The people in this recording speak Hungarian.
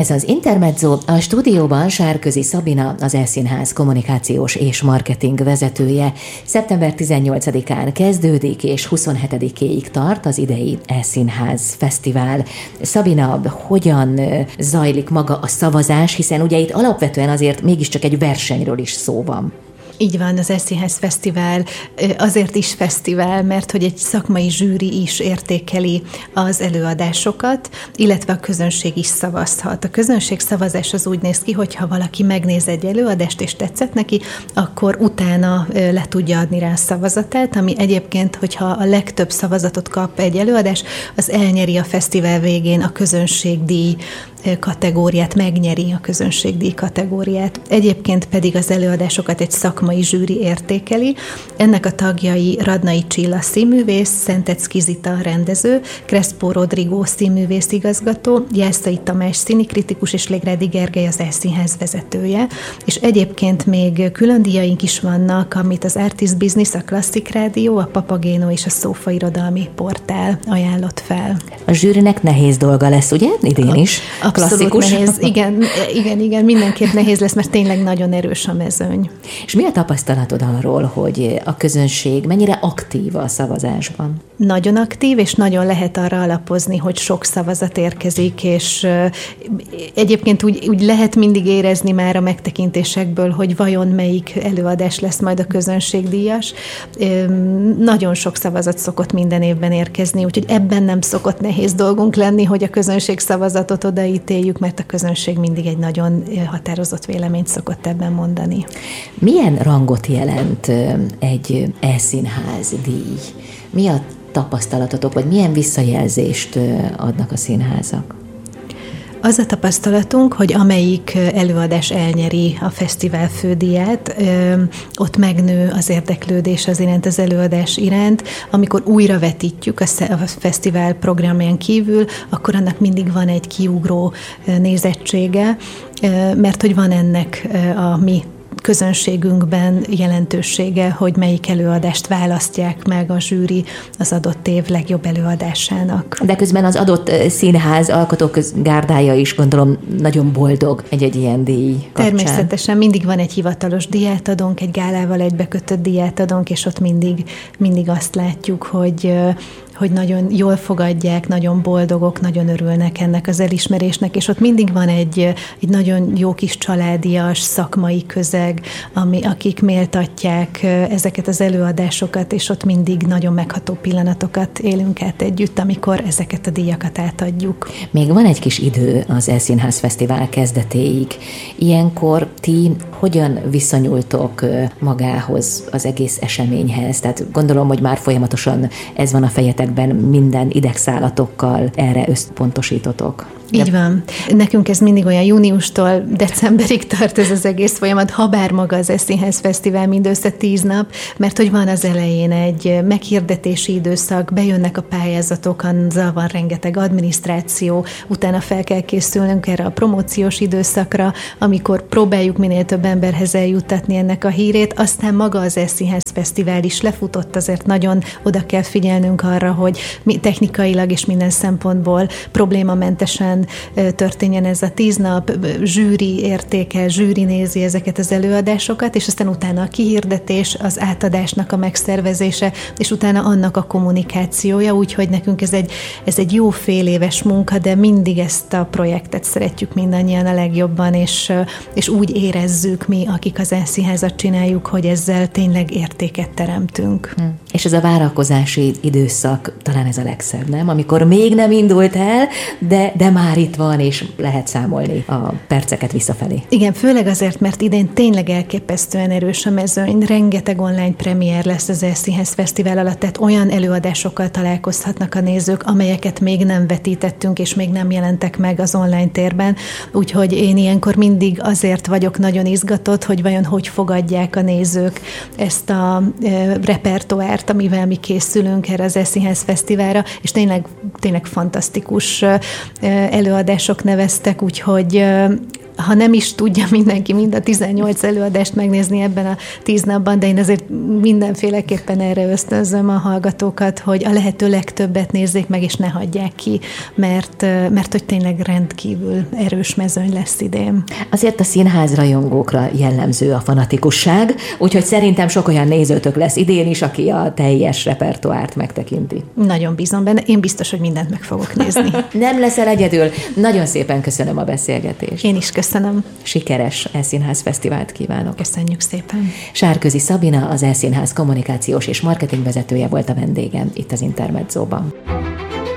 Ez az Intermezzo, a stúdióban Sárközi Szabina, az E-színház kommunikációs és marketing vezetője. Szeptember 18-án kezdődik és 27-éig tart az idei E-színház fesztivál. Szabina, hogyan zajlik maga a szavazás, hiszen ugye itt alapvetően azért mégiscsak egy versenyről is szó van. Így van, az E-színház fesztivál azért is fesztivál, mert hogy egy szakmai zsűri is értékeli az előadásokat, illetve a közönség is szavazhat. A közönség szavazás az úgy néz ki, hogy ha valaki megnéz egy előadást és tetszett neki, akkor utána le tudja adni rá a szavazatát, ami egyébként, hogyha a legtöbb szavazatot kap egy előadás, az elnyeri a fesztivál végén a közönségdíj kategóriát, megnyeri a közönségdíj kategóriát. Egyébként pedig az előadásokat egy szakmai zsűri értékeli. Ennek a tagjai Radnai Csilla színművész, Szentecki Zita rendező, Crespo Rodrigo színművész igazgató, Jászai Tamás színikritikus és Légrádi Gergely az E-színház vezetője. És egyébként még külön díjaink is vannak, amit az Artist Business, a Klasszik Rádió, a Papagéno és a Szófa Irodalmi Portál ajánlott fel. A zsűrinek nehéz dolga lesz, ugye? Idén is. Abszolút klasszikus. Nehéz. Igen, mindenképp nehéz lesz, mert tényleg nagyon erős a mezőny. És mi a tapasztalatod arról, hogy a közönség mennyire aktív a szavazásban? Nagyon aktív, és nagyon lehet arra alapozni, hogy sok szavazat érkezik, és egyébként úgy lehet mindig érezni már a megtekintésekből, hogy vajon melyik előadás lesz majd a közönségdíjas. Nagyon sok szavazat szokott minden évben érkezni, úgyhogy ebben nem szokott nehéz dolgunk lenni, hogy a közönség szavazatot odaítéljük, mert a közönség mindig egy nagyon határozott véleményt szokott ebben mondani. Milyen rangot jelent egy E-színház díj? Mi a tapasztalatotok, vagy milyen visszajelzést adnak a színházak? Az a tapasztalatunk, hogy amelyik előadás elnyeri a fesztivál fődíját, ott megnő az érdeklődés az iránt, az előadás iránt. Amikor újra vetítjük a fesztivál programján kívül, akkor annak mindig van egy kiugró nézettsége, mert hogy van ennek a mi közönségünkben jelentősége, hogy melyik előadást választják meg a zsűri az adott év legjobb előadásának. De közben az adott színház alkotóközgárdája is gondolom nagyon boldog egy ilyen díj kapcsán. Természetesen mindig van egy hivatalos díjátadónk, egy gálával egybekötött díjátadónk, és ott mindig azt látjuk, hogy nagyon jól fogadják, nagyon boldogok, nagyon örülnek ennek az elismerésnek, és ott mindig van egy nagyon jó kis családias, szakmai közeg, akik méltatják ezeket az előadásokat, és ott mindig nagyon megható pillanatokat élünk át együtt, amikor ezeket a díjakat átadjuk. Még van egy kis idő az E-színház fesztivál kezdetéig. Ilyenkor ti hogyan viszonyultok magához, az egész eseményhez? Tehát gondolom, hogy már folyamatosan ez van a fejetekben, minden idegszálatokkal erre összpontosítotok. Így van. Nekünk ez mindig olyan júniustól decemberig tart ez az egész folyamat, habár maga az E-színház fesztivál mindössze 10 nap, mert hogy van az elején egy meghirdetési időszak, bejönnek a pályázatok, azzal van rengeteg adminisztráció, utána fel kell készülnünk erre a promóciós időszakra, amikor próbáljuk minél több emberhez eljuttatni ennek a hírét, aztán maga az E-színház fesztivál is lefutott, azért nagyon oda kell figyelnünk arra, hogy technikailag és minden szempontból problémamentesen történjen ez a 10 nap, zsűri értékel, zsűri nézi ezeket az előadásokat, és aztán utána a kihirdetés, az átadásnak a megszervezése, és utána annak a kommunikációja, úgyhogy nekünk ez egy jó fél éves munka, de mindig ezt a projektet szeretjük mindannyian a legjobban, és úgy érezzük mi, akik az E-színházat csináljuk, hogy ezzel tényleg értéket teremtünk. És ez a várakozási időszak, talán ez a legszebb, nem? Amikor még nem indult el, de már itt van, és lehet számolni a perceket visszafelé. Igen, főleg azért, mert idén tényleg elképesztően erős a mezőny. Rengeteg online premier lesz az E-színház fesztivál alatt, tehát olyan előadásokkal találkozhatnak a nézők, amelyeket még nem vetítettünk, és még nem jelentek meg az online térben. Úgyhogy én ilyenkor mindig azért vagyok nagyon izgatott, hogy vajon hogy fogadják a nézők ezt a repertoárt, amivel mi készülünk erre az E-színház fesztiválra, és tényleg fantasztikus előadások neveztek, úgyhogy ha nem is tudja mindenki mind a 18 előadást megnézni ebben a 10 napban, de én azért mindenféleképpen erre ösztönzöm a hallgatókat, hogy a lehető legtöbbet nézzék meg, és ne hagyják ki, mert hogy tényleg rendkívül erős mezőny lesz idén. Azért a színház rajongókra jellemző a fanatikusság, úgyhogy szerintem sok olyan nézőtök lesz idén is, aki a teljes repertoárt megtekinti. Nagyon bízom benne, én biztos, hogy mindent meg fogok nézni. Nem leszel egyedül. Nagyon szépen köszönöm a beszélgetést. Én is köszönöm. Sikeres E-Színház Fesztivált kívánok. Köszönjük szépen. Sárközi Szabina, az E-Színház kommunikációs és marketing vezetője volt a vendégem itt az Intermedzóban.